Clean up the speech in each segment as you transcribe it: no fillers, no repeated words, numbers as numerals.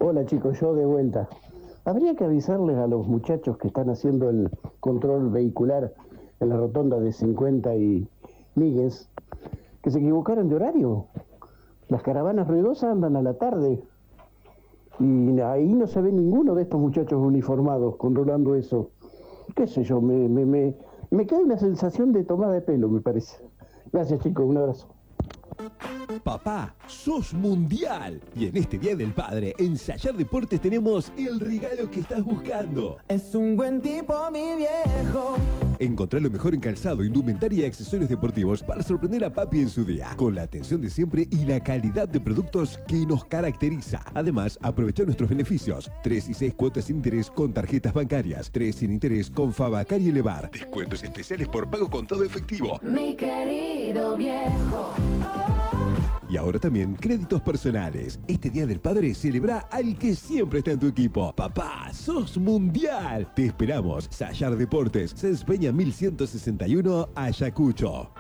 Hola chicos, yo de vuelta. Habría que avisarles a los muchachos que están haciendo el control vehicular en la rotonda de 50 y Míguez que se equivocaron de horario. Las caravanas ruidosas andan a la tarde y ahí no se ve ninguno de estos muchachos uniformados controlando eso. ¿Qué sé yo? Me queda una sensación de tomada de pelo, me parece. Gracias chicos, un abrazo. Papá, sos mundial. Y en este Día del Padre, en Sayar Deportes tenemos el regalo que estás buscando. Es un buen tipo, mi viejo. Encontrá lo mejor en calzado, indumentaria y accesorios deportivos para sorprender a papi en su día, con la atención de siempre y la calidad de productos que nos caracteriza. Además, aprovecha nuestros beneficios. 3 y 6 cuotas sin interés con tarjetas bancarias, 3 sin interés con Fabacar y Elevar. Descuentos especiales por pago con todo efectivo. Mi querido viejo. Y ahora también créditos personales. Este Día del Padre celebra al que siempre está en tu equipo. Papá, sos mundial. Te esperamos. Sayar Deportes, Cens Peña 1161, Ayacucho.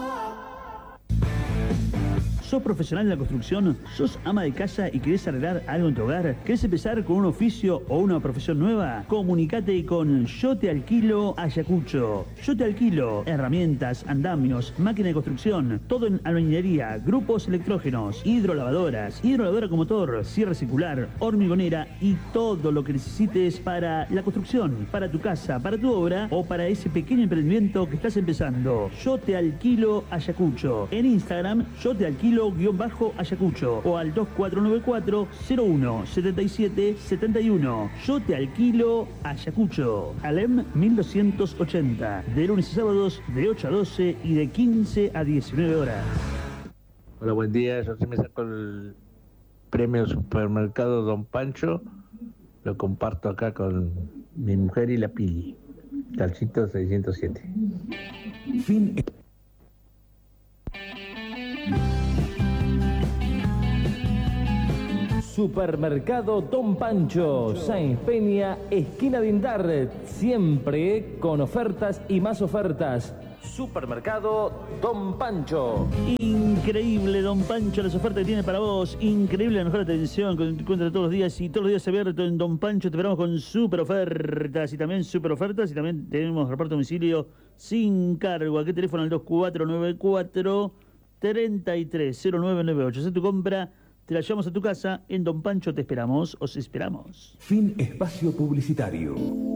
¿Sos profesional en la construcción? ¿Sos ama de casa y querés arreglar algo en tu hogar? ¿Querés empezar con un oficio o una profesión nueva? Comunicate con Yo Te Alquilo Ayacucho. Yo Te Alquilo herramientas, andamios, máquina de construcción, todo en albañilería, grupos electrógenos, hidrolavadoras, hidrolavadora con motor, sierra circular, hormigonera y todo lo que necesites para la construcción, para tu casa, para tu obra o para ese pequeño emprendimiento que estás empezando. Yo Te Alquilo Ayacucho. En Instagram, Yo Te Alquilo _Ayacucho o al 2494 01 77 71. Yo Te Alquilo Ayacucho. Alem 1280. De lunes a sábados de 8 a 12 y de 15 a 19 horas. Hola, buen día. Yo sí me saco el premio Supermercado Don Pancho. Lo comparto acá con mi mujer y la Pili. Calcito 607. Fin. Supermercado Don Pancho, Sáenz Peña, esquina de Indar, siempre con ofertas y más ofertas. Supermercado Don Pancho. Increíble, Don Pancho, las ofertas que tiene para vos. Increíble la mejor atención que encuentra todos los días. Y todos los días abierto en Don Pancho. Te esperamos con super ofertas. Y también super ofertas. Y también tenemos reparto a domicilio sin cargo. ¿A qué teléfono? Al 2494 330998. Haz tu compra. Te la llevamos a tu casa. En Don Pancho te esperamos. Os esperamos. Fin espacio publicitario.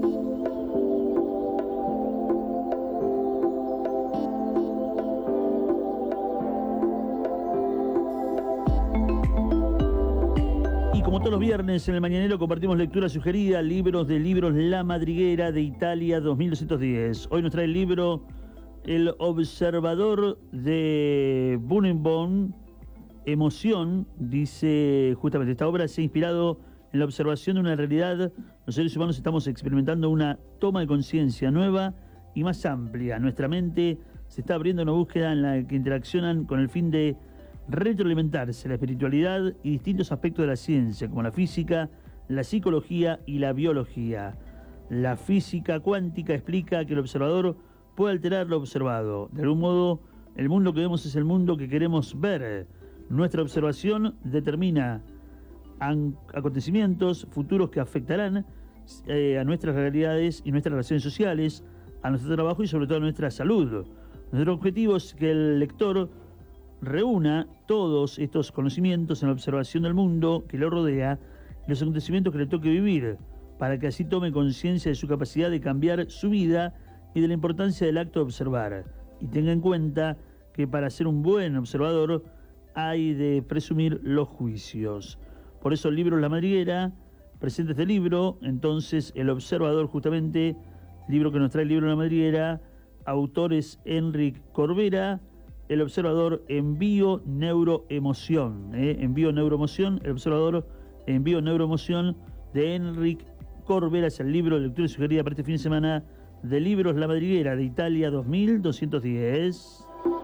Y como todos los viernes en el Mañanero compartimos lectura sugerida, libros de libros La Madriguera de Italia 2210. Hoy nos trae el libro El Observador de Bunenbaum. Emoción, dice justamente, esta obra se ha inspirado en la observación de una realidad. Los seres humanos estamos experimentando una toma de conciencia nueva y más amplia. Nuestra mente se está abriendo a una búsqueda en la que interaccionan con el fin de retroalimentarse la espiritualidad y distintos aspectos de la ciencia, como la física, la psicología y la biología. La física cuántica explica que el observador puede alterar lo observado. De algún modo, el mundo que vemos es el mundo que queremos ver. Nuestra observación determina acontecimientos futuros que afectarán a nuestras realidades y nuestras relaciones sociales, a nuestro trabajo y sobre todo a nuestra salud. Nuestro objetivo es que el lector reúna todos estos conocimientos en la observación del mundo que lo rodea y los acontecimientos que le toque vivir, para que así tome conciencia de su capacidad de cambiar su vida y de la importancia del acto de observar, y tenga en cuenta que para ser un buen observador hay de presumir los juicios. Por eso el libro La Madriguera presenta este libro. Entonces El Observador, justamente, libro que nos trae el libro La Madriguera, autores Enric Corbera. El Observador en Bio-Neuroemoción, en Bio-Neuroemoción, El Observador en Bio-Neuroemoción de Enric Corbera es el libro de lectura sugerida para este fin de semana de libros La Madriguera de Italia 2210.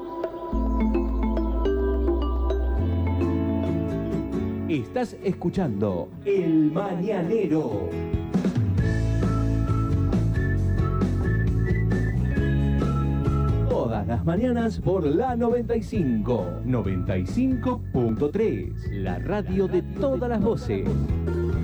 Estás escuchando El Mañanero. Todas las mañanas por la 95.3, la radio de todas las voces.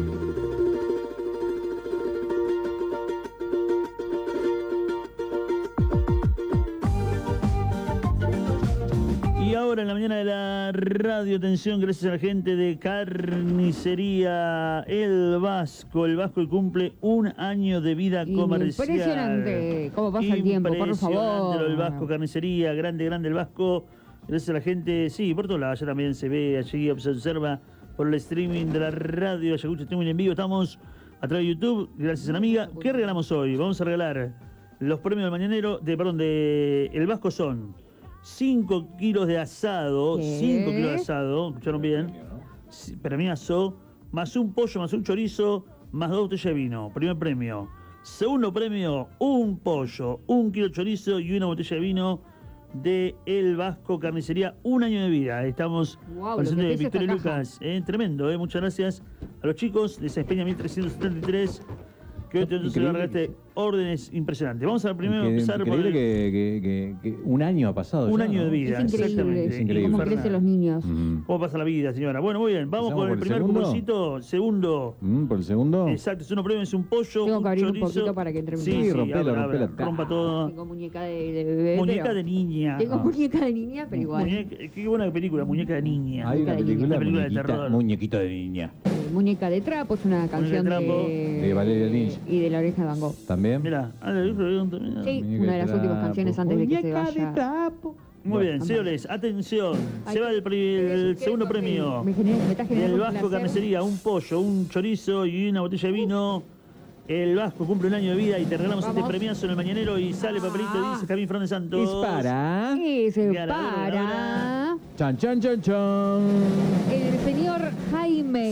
mañana de la radio. Atención, gracias a la gente de Carnicería El Vasco. El Vasco cumple un año de vida comercial. Impresionante cómo pasa el tiempo, por favor. El Vasco Carnicería, grande el Vasco. Gracias a la gente, sí, por todos lados, allá también se ve, allí se observa por el streaming de la radio Ayacucho Streaming en vivo. Estamos a través de YouTube, gracias a la amiga. ¿Qué regalamos hoy? Vamos a regalar los premios del mañanero, de El Vasco son 5 kilos de asado, ¿Qué? 5 kilos de asado, escucharon bien, premiazo, más un pollo, más un chorizo, más 2 botellas de vino, primer premio. Segundo premio, un pollo, 1 kilo de chorizo y una botella de vino de El Vasco Carnicería, un año de vida. Estamos presentes de Victoria Lucas, tremendo, muchas gracias a los chicos de San Peña 1373 que hoy te regalaste órdenes impresionantes. Vamos a primero empezar por el... que un año ha pasado. Un ya, año ¿no? de vida, Es increíble, exactamente. Es increíble. cómo crecen los niños. ¿Cómo pasa la vida, señora? Bueno, muy bien, vamos con el primer concurso. Segundo. ¿Por el segundo? Exacto, es uno premio, es un pollo, Tengo un que abrir chorizo. un poquito para que entre un Sí, poco. sí, rompelo, abra, rompelo. rompa todo. Tengo muñeca de bebé. Muñeca pero- de niña. Tengo muñeca de niña, pero igual. Qué buena película, Muñeca de niña. Hay una película, película de muñequita, terror. muñequita de niña. Muñeca de trapo es una canción Trapo. De Valeria Lynch. y de La Oreja de Van Gogh. ¿También? Mirá, Sí, Muñeca una de de las últimas trapo. canciones antes de que se Muñeca de vaya. trapo. Muy bien, señores, atención. Se va el segundo premio. Me está El generando Vasco placer. Carnicería, un pollo, un chorizo y una botella de vino. El Vasco cumple un año de vida y te regalamos Vamos. este premiazo en el mañanero y sale papelito, dice Javín Fernández Santos. Dispara. Y se Ganador, para Chan, chan, chan, chan. el señor Jaime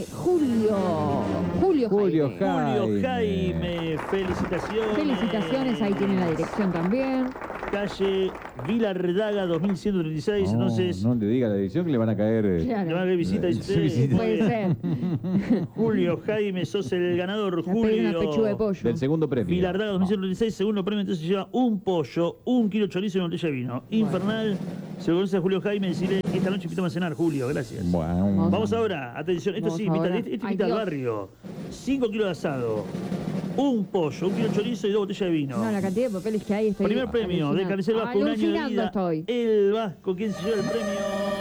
Julio Julio Jaime. Julio Jaime, felicitaciones. Felicitaciones, ahí tienen la dirección también. Calle Vilardaga 2136, entonces No le diga la edición que le van a caer. le van a Claro. dar visita, dice Sí, usted. visita. Muy Puede bien. ser. Julio Jaime, sos el ganador, Ya pedí una pechuga de Julio. pollo. Del segundo premio. Vilardaga 2136, segundo premio, entonces lleva un pollo, 1 kilo de chorizo y una botella de vino. Infernal, se lo conoce a Julio Jaime, decirle, esta noche invitamos a cenar, Julio, gracias. Bueno. Vamos ahora, atención, esto Vamos sí, invita, ahora. este Ay, invita al Dios. barrio. 5 kilos de asado, un pollo, 1 kilo de chorizo y 2 botellas de vino. No, la cantidad de papeles que hay estoy Primer premio de alucinando. Carnicería Vasco, un año de Alucinando vida. estoy. El Vasco, ¿quién se lleva el premio?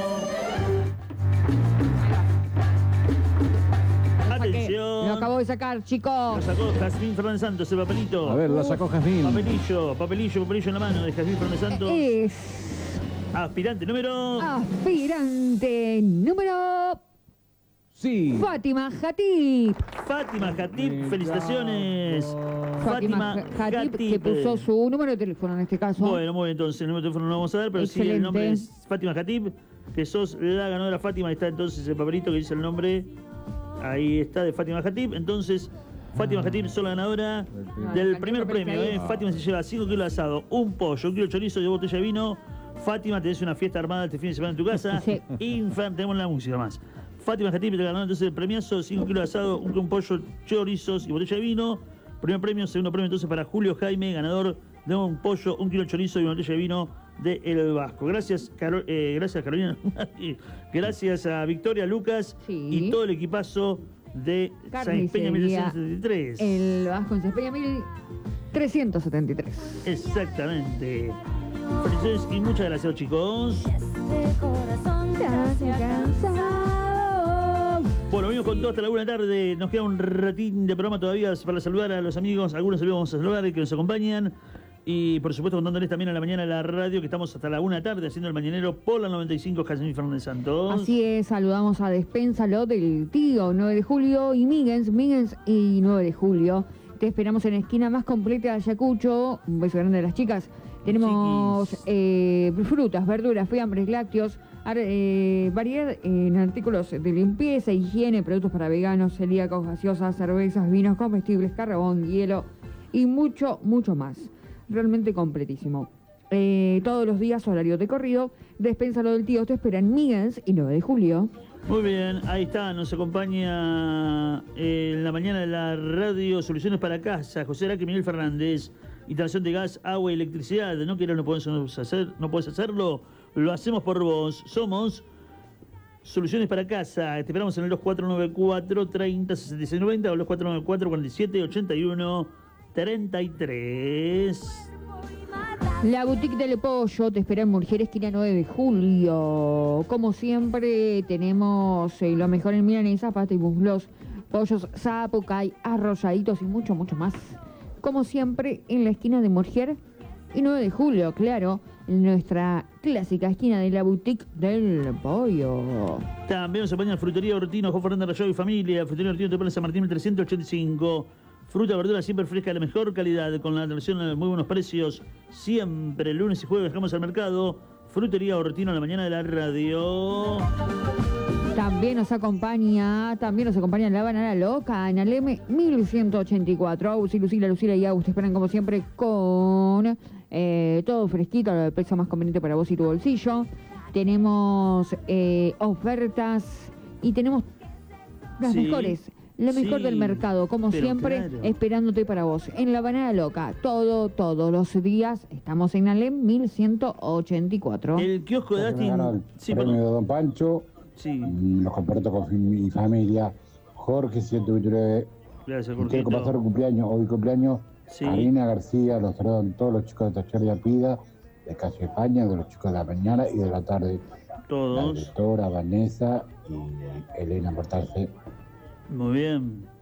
Atención. Lo acabo de sacar, Lo chicos. sacó Jazmín Fernández Santos, el papelito. A ver, lo sacó Jazmín. Papelillo en la mano de Jazmín Fernández Santos. Es Aspirante número... aspirante número Sí. Fátima Jatip. Fátima Jatip, felicitaciones. Fátima Jatip, que puso su número de teléfono en este caso. Bueno, muy bien, entonces el número de teléfono no lo vamos a dar, pero sí el Excelente. nombre es Fátima Jatip, que sos la ganadora Fátima. Ahí está entonces el papelito que dice el nombre. Ahí está, de Fátima Jatip. Entonces, Fátima Jatip, sos la ganadora del la primer cantidad de premio. papeles que hay. Fátima se lleva 5 kilos de asado, un pollo, 1 kilo de chorizo y 2 botellas de vino. Fátima, tenés una fiesta armada este fin de semana en tu casa. Sí. Tenemos la música más. Fátima Jatip te ganó entonces el premiazo, 5 kilos de asado, un pollo, chorizos y botella de vino. Primer premio, segundo premio entonces para Julio Jaime, ganador de un pollo, 1 kilo de chorizo y una botella de vino de El Vasco. Gracias, gracias Carolina. Gracias a Victoria, Lucas Sí. y todo el equipazo de Sáenz Peña Carnicería 1973. El Vasco en Cespeña 1373. Exactamente. Felicidades y muchas gracias, chicos. Bueno, venimos con todo hasta la 1 de la tarde. Nos queda un ratín de programa todavía para saludar a los amigos. Algunos amigos vamos a saludar que nos acompañan. Y por supuesto contándoles también a la mañana en la radio que estamos hasta la 1 de la tarde haciendo el mañanero por la 95 Jazmín Fernández Santos. Así es, saludamos a Despénsalo del Tío, 9 de julio, y Miggins y 9 de julio. Te esperamos en la esquina más completa de Ayacucho. Un beso grande a las chicas. Tenemos frutas, verduras, fiambres, lácteos, variedad en artículos de limpieza, higiene, productos para veganos, celíacos, gaseosas, cervezas, vinos, comestibles, carbón, hielo y mucho, mucho más. Realmente completísimo. Todos los días, horario de corrido. Despénsalo del Tío, te esperan Miggins y 9 de julio. Muy bien, ahí está, nos acompaña en la mañana de la radio Soluciones para Casa, José Araque Miguel Fernández, instalación de gas, agua y electricidad. No querés, no podés hacerlo, lo hacemos por vos. Somos Soluciones para Casa, te esperamos en el 2494 30 66 90 o los 2494 47 81 33. La boutique del pollo te espera en Murguera, esquina 9 de julio. Como siempre, tenemos lo mejor en milanesa, pata y muslos, pollos zapucay, arrolladitos y mucho, mucho más. Como siempre, en la esquina de Murguera y 9 de julio, claro, en nuestra clásica esquina de la boutique del pollo. También nos acompaña Frutería Ortino, Juan Fernández Rayo y familia. Frutería Ortino te pone San Martín 385. Fruta, verdura siempre fresca, de la mejor calidad, con la atención a muy buenos precios. Siempre, lunes y jueves, dejamos al mercado. Frutería Ortino en la mañana de la radio. También nos acompaña La Banana Loca en Alem 1184. Agus y Lucila y Agus te esperan como siempre con todo fresquito, el precio más conveniente para vos y tu bolsillo. Tenemos ofertas y tenemos las mejores. Lo mejor del mercado, como siempre, claro, esperándote para vos. En La Banana Loca, todos los días, estamos en Alem 1184. El kiosco de Astin. Sí, premio de Don Pancho. Sí. Los comparto con mi familia. Jorge 129. Gracias, Jorge. Quiero pasar cumpleaños, hoy cumpleaños. Sí. Arina García, los saludan todos los chicos de Taller de Apida, de Calle España, de los chicos de la mañana y de la tarde. Todos. La directora, Vanessa y Elena Portarse. Muy bien.